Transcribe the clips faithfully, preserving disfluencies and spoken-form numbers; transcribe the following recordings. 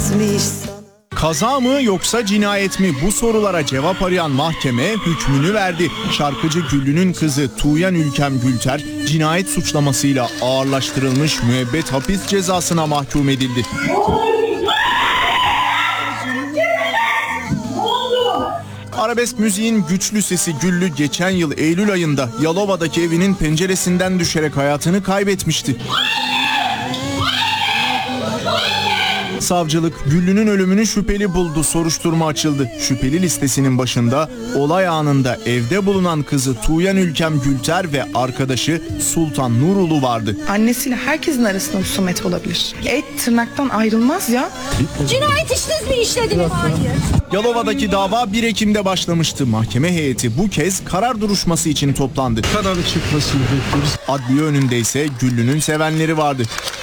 çizmiş sana. Kaza mı yoksa cinayet mi? Bu sorulara cevap arayan mahkeme hükmünü verdi. Şarkıcı Güllü'nün kızı Tuğyan Ülkem Gülter cinayet suçlamasıyla ağırlaştırılmış müebbet hapis cezasına mahkum edildi. Arabesk müziğin güçlü sesi Güllü geçen yıl Eylül ayında Yalova'daki evinin penceresinden düşerek hayatını kaybetmişti. Savcılık Güllü'nün ölümünü şüpheli buldu, soruşturma açıldı. Şüpheli listesinin başında olay anında evde bulunan kızı Tuğyan Ülkem Gülter ve arkadaşı Sultan Nurulu vardı. Annesiyle herkesin arasında husumet olabilir. Et tırnaktan ayrılmaz ya. Cinayet işiniz mi işlediniz? Hayır. Yalova'daki dava bir Ekim'de başlamıştı. Mahkeme heyeti bu kez karar duruşması için toplandı. Kararı çıkmasını bekliyoruz. Adliye önünde ise Güllü'nün sevenleri vardı.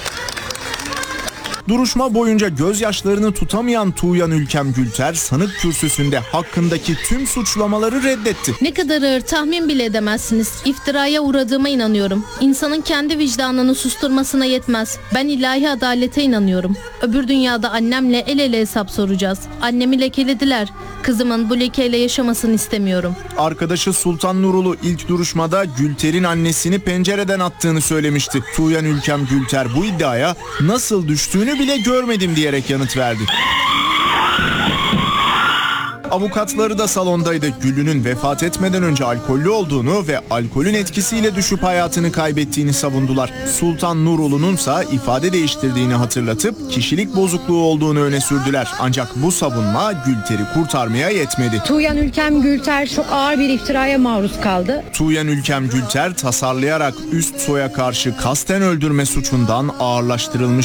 Duruşma boyunca gözyaşlarını tutamayan Tuğyan Ülkem Gülter sanık kürsüsünde hakkındaki tüm suçlamaları reddetti. Ne kadar ağır tahmin bile edemezsiniz. İftiraya uğradığıma inanıyorum. İnsanın kendi vicdanını susturmasına yetmez. Ben ilahi adalete inanıyorum. Öbür dünyada annemle el ele hesap soracağız. Annemi lekelediler. Kızımın bu lekeyle yaşamasını istemiyorum. Arkadaşı Sultan Nurulu ilk duruşmada Gülter'in annesini pencereden attığını söylemişti. Tuğyan Ülkem Gülter bu iddiaya nasıl düştüğünü bile görmedim diyerek yanıt verdi. Avukatları da salondaydı. Güllü'nün vefat etmeden önce alkollü olduğunu ve alkolün etkisiyle düşüp hayatını kaybettiğini savundular. Sultan Nurulu'nunsa ifade değiştirdiğini hatırlatıp kişilik bozukluğu olduğunu öne sürdüler. Ancak bu savunma Gülter'i kurtarmaya yetmedi. Tuğyan Ülkem Gülter çok ağır bir iftiraya maruz kaldı. Tuğyan Ülkem Gülter tasarlayarak üst soya karşı kasten öldürme suçundan ağırlaştırılmış